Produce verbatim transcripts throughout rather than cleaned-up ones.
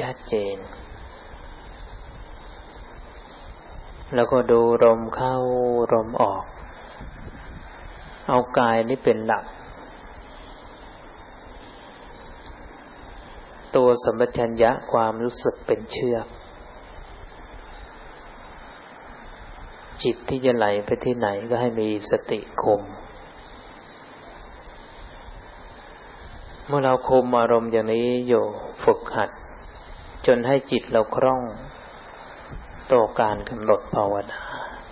ชัดเจนแล้วก็ดูลมเข้าลมออกเอากายนี้เป็นหลักตัวสัมปชัญญะความรู้สึกเป็นเชือกจิตที่จะไหลไปที่ไหนก็ให้มีสติคุมเมื่อเราคุมอารมณ์อย่างนี้อยู่ฝึกหัดจนให้จิตเราคล่องต่อการกำหนดภาวนา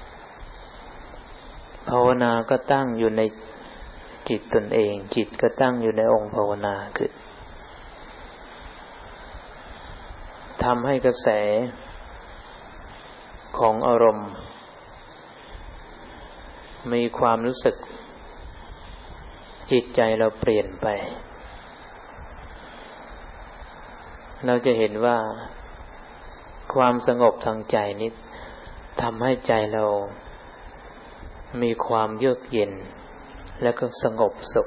ภาวนาก็ตั้งอยู่ในจิตตนเองจิตก็ตั้งอยู่ในองค์ภาวนาคือทำให้กระแสของอารมณ์มีความรู้สึกจิตใจเราเปลี่ยนไปเราจะเห็นว่าความสงบทางใจนี้ทำให้ใจเรามีความเยือกเย็นและก็สงบสุข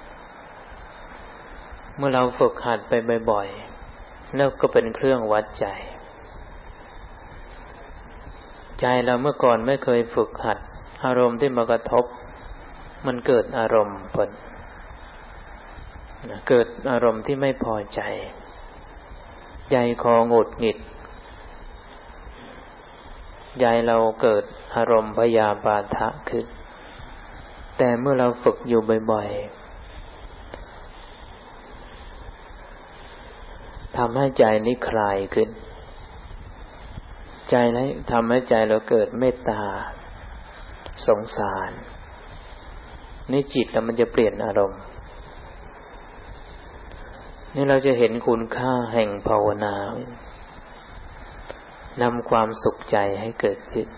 เมื่อเราฝึกหัดไปบ่อยๆแล้วก็เป็นเครื่องวัดใจใจเราเมื่อก่อนไม่เคยฝึกหัดอารมณ์ที่มากระทบมันเกิดอารมณ์ผลเกิดอารมณ์ที่ไม่พอใจใจคอหงุดหงิดใจเราเกิดอารมณ์พยาบาทะขึ้นแต่เมื่อเราฝึกอยู่บ่อยๆทำให้ใจนี้คลายขึ้นใจนี้ทำให้ใจเราเกิดเมตตาสงสารนี่จิตแล้วมันจะเปลี่ยนอารมณ์นี่เราจะเห็นคุณค่าแห่งภาวนานำความสุขใจให้เกิดขึ้น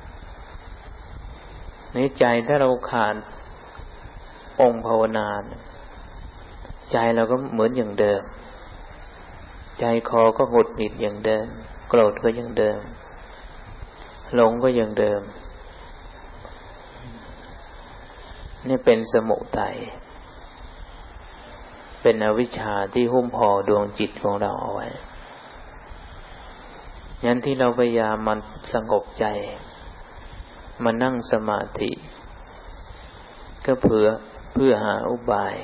ในใจถ้าเราขาดองค์ภาวนาใจเราก็เหมือนอย่างเดิมใจคอก็หงุดหงิดอย่างเดิมโกรธก็อย่างเดิมหลงก็อย่างเดิมนี่เป็นสมุทัยเป็นอวิชชาที่หุ้มห่อดวงจิตของเราเอาไว้งั้นที่เราพยายามมันสงบใจมานั่งสมาธิก็เพื่อเพื่อหาอุบาย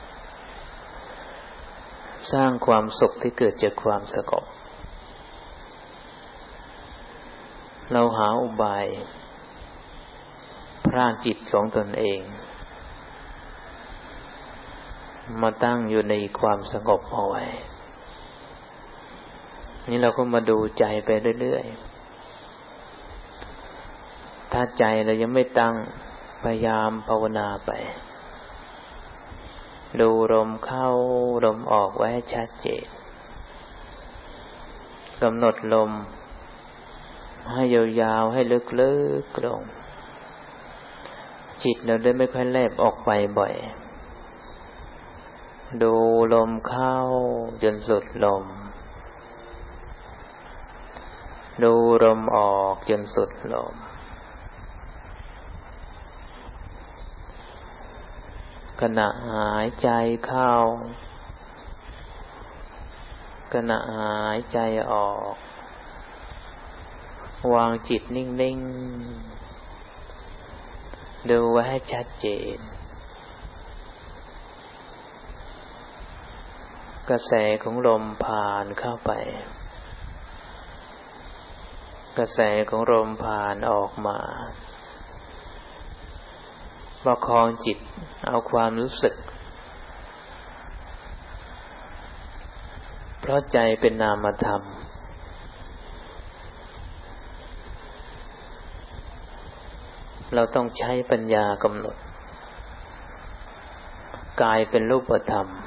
สร้างความสุขที่เกิดจากความสงบเราหาอุบายพรากจิตของตนเองมาตั้งอยู่ในความสงบเอาไว้นี่เราก็มาดูใจไปเรื่อยๆถ้าใจเรายังไม่ตั้งพยายามภาวนาไปดูลมเข้าลมออกไว้ให้ชัดเจนกำหนดลมให้ยาวๆให้ลึกๆลงจิตเราได้ไม่ค่อยแลบออกไปบ่อยดูลมเข้าจนสุดลมดูลมออกจนสุดลมขณะหายใจเข้าขณะหายใจออกวางจิตนิ่งๆดูไว้ให้ชัดเจนกระแสของลมผ่านเข้าไปกระแสของลมผ่านออกมาประคองจิตเอาความรู้สึกเพราะใจเป็นนามธรรมเราต้องใช้ปัญญากำหนดกายเป็นรูปธรรม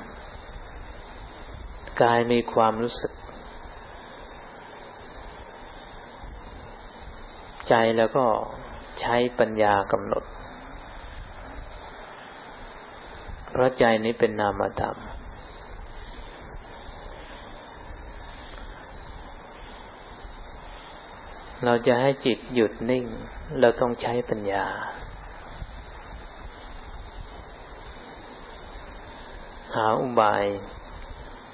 กายมีความรู้สึกใจแล้วก็ใช้ปัญญากำหนดเพราะใจนี้เป็นนามธรรมเราจะให้จิตหยุดนิ่งเราต้องใช้ปัญญาหาอุบาย